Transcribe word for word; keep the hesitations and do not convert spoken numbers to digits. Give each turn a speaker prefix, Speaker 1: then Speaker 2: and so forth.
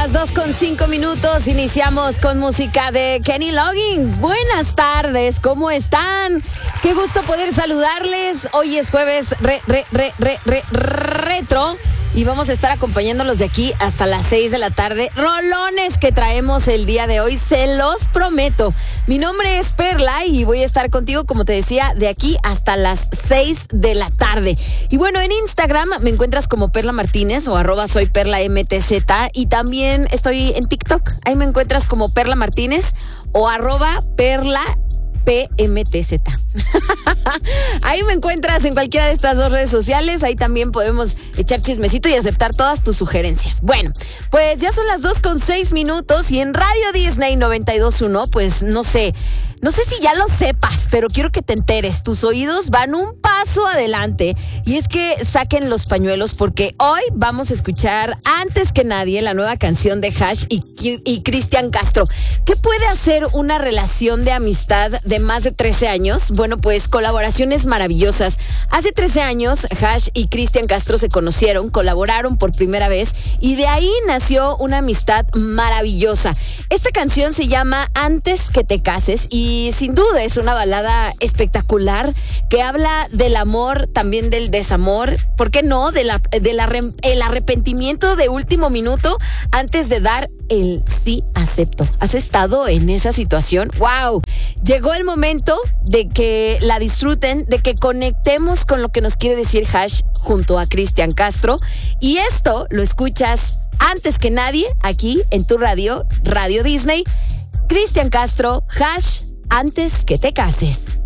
Speaker 1: las dos con cinco minutos. Iniciamos con música de Kenny Loggins. Buenas tardes, ¿cómo están? Qué gusto poder saludarles. Hoy es jueves re, re, re, re, re, retro. Y vamos a estar acompañándolos de aquí hasta las seis de la tarde. Rolones que traemos el día de hoy, se los prometo. Mi nombre es Perla y voy a estar contigo, como te decía, de aquí hasta las seis de la tarde. Y bueno, en Instagram me encuentras como Perla Martínez o arroba soy Perla M T Z. Y también estoy en TikTok. Ahí me encuentras como Perla Martínez o arroba Perla P M T Z. Ahí me encuentras en cualquiera de estas dos redes sociales. Ahí también podemos echar chismecito y aceptar todas tus sugerencias. Bueno, pues ya son las dos con seis minutos y en Radio Disney noventa y dos punto uno, pues no sé, no sé si ya lo sepas, pero quiero que te enteres. Tus oídos van un paso adelante y es que saquen los pañuelos porque hoy vamos a escuchar antes que nadie la nueva canción de Hash y, y Cristian Castro. ¿Qué puede hacer una relación de amistad de más de trece años? Bueno, pues colaboraciones maravillosas. Hace trece años, Hash y Cristian Castro se conocieron, colaboraron por primera vez y de ahí nació una amistad maravillosa. Esta canción se llama Antes que te cases y sin duda es una balada espectacular que habla del amor, también del desamor, ¿por qué no? De la, de la, el arrepentimiento de último minuto antes de dar el sí acepto. ¿Has estado en esa situación? ¡Wow! Llegó el momento de que la disfruten, de que conectemos con lo que nos quiere decir Hash junto a Cristian Castro. Y esto lo escuchas antes que nadie aquí en tu radio, Radio Disney. Cristian Castro, Hash, antes que te cases.